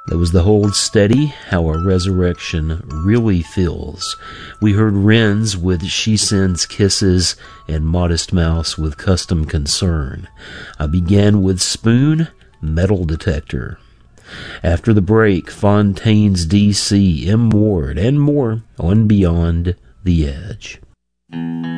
That was the Hold Steady, How a Resurrection Really Feels. We heard Wrens with She Sends Kisses and Modest Mouse with Custom Concern. I began with Spoon, Metal Detector. After the break, Fontaine's DC, M. Ward, and more on Beyond the Edge.